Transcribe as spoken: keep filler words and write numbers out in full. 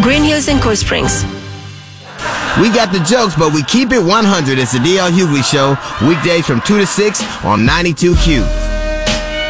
Green Hills and Cool Springs. We got the jokes, but we keep it one hundred. It's the D L Hughley Show, weekdays from two to six on ninety-two Q.